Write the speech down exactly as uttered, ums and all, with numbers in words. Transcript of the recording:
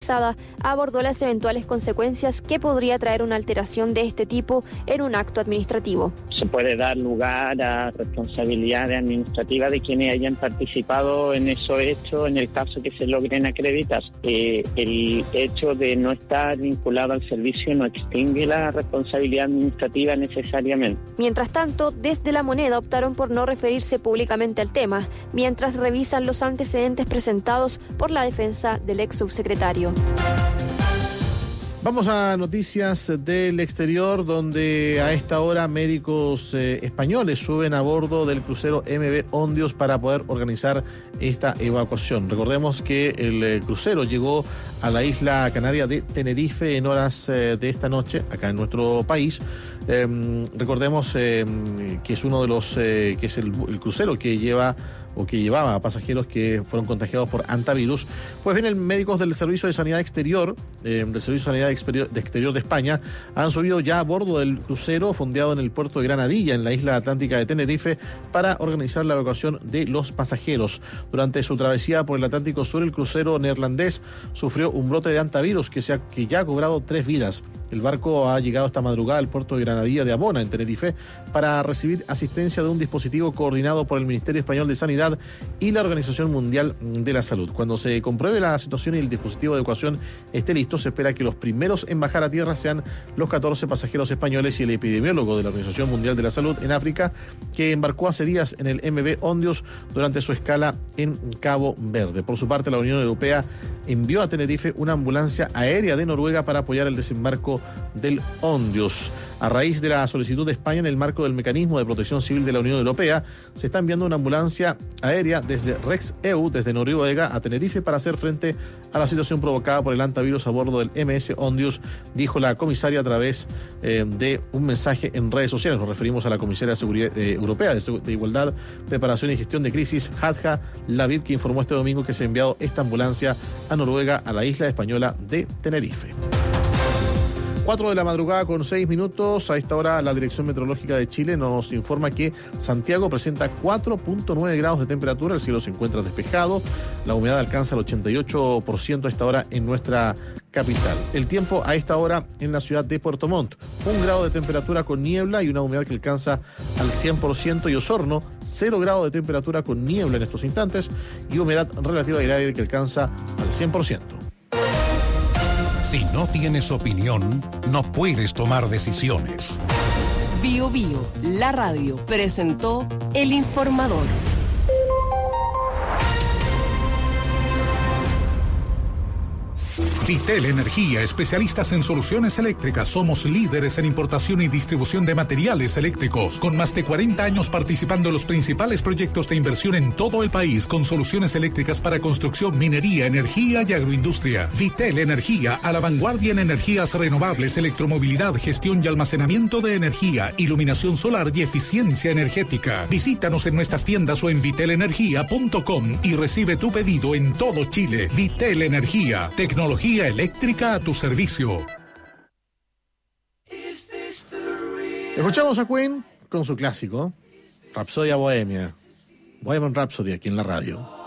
especializada abordó las eventuales consecuencias que podría traer una alteración de este tipo en un acto administrativo. Se puede dar lugar a responsabilidades administrativas de quienes hayan participado en esos hechos en el caso que se logren acreditar. Eh, el hecho de no estar vinculado al servicio no extingue la responsabilidad administrativa necesariamente. Mientras tanto, desde La Moneda optaron por no referirse públicamente al tema, mientras revisan los antecedentes presentados por la defensa del ex subsecretario. Vamos a noticias del exterior, donde a esta hora médicos eh, españoles suben a bordo del crucero M V Ondios para poder organizar esta evacuación. Recordemos que el eh, crucero llegó a la isla canaria de Tenerife en horas eh, de esta noche, acá en nuestro país. Eh, recordemos eh, que es uno de los, eh, que es el, el crucero que lleva o que llevaba a pasajeros que fueron contagiados por hantavirus. Pues bien, el médicos del Servicio de Sanidad Exterior, eh, del Servicio de Sanidad Exterior de, Exterior de España, han subido ya a bordo del crucero fondeado en el puerto de Granadilla, en la isla atlántica de Tenerife, para organizar la evacuación de los pasajeros. Durante su travesía por el Atlántico Sur, el crucero neerlandés sufrió un brote de hantavirus que, se ha, que ya ha cobrado tres vidas. El barco ha llegado esta madrugada al puerto de Granadilla de Abona, en Tenerife, para recibir asistencia de un dispositivo coordinado por el Ministerio Español de Sanidad y la Organización Mundial de la Salud. Cuando se compruebe la situación y el dispositivo de evacuación esté listo, se espera que los primeros en bajar a tierra sean los catorce pasajeros españoles y el epidemiólogo de la Organización Mundial de la Salud en África, que embarcó hace días en el M V Ondios durante su escala en Cabo Verde. Por su parte, la Unión Europea envió a Tenerife una ambulancia aérea de Noruega para apoyar el desembarco del Ondios. A raíz de la solicitud de España en el marco del Mecanismo de Protección Civil de la Unión Europea, se está enviando una ambulancia aérea desde RexEU, desde Noruega a Tenerife, para hacer frente a la situación provocada por el hantavirus a bordo del M S Ondius, dijo la comisaria a través eh, de un mensaje en redes sociales. Nos referimos a la comisaria de Seguridad, eh, Europea de, de Igualdad, Preparación y Gestión de Crisis, Hadja Lavid, que informó este domingo que se ha enviado esta ambulancia a Noruega, a la isla española de Tenerife. cuatro de la madrugada con seis minutos. A esta hora la Dirección Meteorológica de Chile nos informa que Santiago presenta cuatro punto nueve grados de temperatura, el cielo se encuentra despejado, la humedad alcanza el ochenta y ocho por ciento a esta hora en nuestra capital. El tiempo a esta hora en la ciudad de Puerto Montt, un grado de temperatura con niebla y una humedad que alcanza al cien por ciento, y Osorno, cero grado de temperatura con niebla en estos instantes y humedad relativa del aire que alcanza al cien por ciento. Si no tienes opinión, no puedes tomar decisiones. Bio Bio, la radio, presentó El Informador. Vitel Energía, especialistas en soluciones eléctricas. Somos líderes en importación y distribución de materiales eléctricos, con más de cuarenta años participando en los principales proyectos de inversión en todo el país, con soluciones eléctricas para construcción, minería, energía y agroindustria. Vitel Energía, a la vanguardia en energías renovables, electromovilidad, gestión y almacenamiento de energía, iluminación solar y eficiencia energética. Visítanos en nuestras tiendas o en vitel energía punto com y recibe tu pedido en todo Chile. Vitel Energía, tecnología eléctrica a tu servicio. Escuchamos a Queen con su clásico Rapsodia Bohemia, Bohemian Rhapsody, aquí en la radio.